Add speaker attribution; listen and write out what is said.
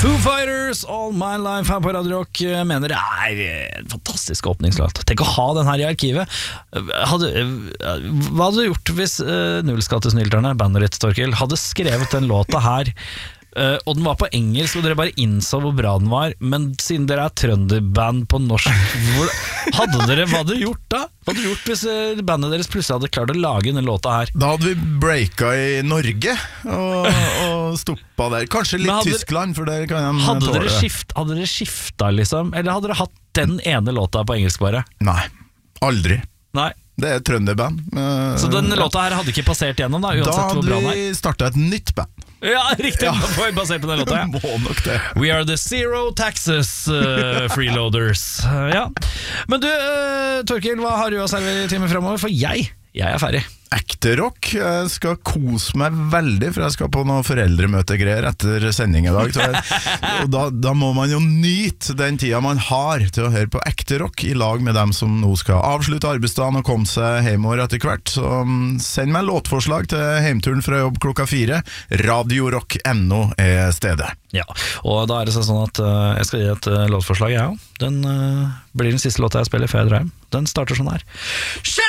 Speaker 1: Foo Fighters, All My Life her på Radio Rock. Jeg mener det en fantastisk åpningslåt. Tenk å ha den her i arkivet. Hva hadde du gjort hvis Nullskattesnylterne, bandet ditt, Torkil, hadde skrevet den låta her, og den var på engelsk, og dere bare innså hvor bra den var, men siden dere trønderband på norsk, hva hadde dere gjort da? Hva hadde du gjort hvis bandet deres plutselig hadde klart å lage denne låta her?
Speaker 2: Da hadde vi breaka i Norge og stoppa der. Kanskje litt Tyskland, for der kan de
Speaker 1: hadde dere skifta liksom? Eller hadde dere hatt den ene låta på engelsk bare?
Speaker 2: Nei, aldri.
Speaker 1: Nei.
Speaker 2: Det trønderband.
Speaker 1: Så den låta her hadde ikke passert gjennom da, uansett hvor bra den
Speaker 2: Da hadde vi startet et nytt band.
Speaker 1: Ja, riktig, basert på den låta, ja.
Speaker 2: Må nok det.
Speaker 1: We are the Zero Taxes Freeloaders. Ja. Men du, Torkil, hva har du å servere i timen fremover? For jeg er ferdig.
Speaker 2: Ekte rock. Jeg skal kose meg veldig, for jeg skal på noen foreldremøtegreier etter sending i dag. Og da må man jo nyte den tida man har til å høre på ekte rock i lag med dem som nå skal avslutte arbeidsdagen og komme seg hjemover etter hvert. Så send meg låtforslag til heimturen fra jobb 4:00. radiorock.no er stedet.
Speaker 1: Ja, og da det sånn at jeg skal gi et låtforslag, ja. Den blir den siste låta jeg spiller før jeg drar hjem. Den starter sånn her.